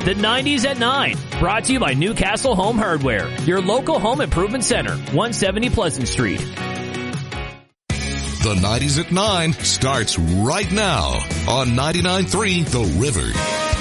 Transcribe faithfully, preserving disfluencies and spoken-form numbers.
The nineties at nine, brought to you by Newcastle Home Hardware, your local home improvement center, one seventy Pleasant Street. The nineties at nine starts right now on ninety-nine point three The River.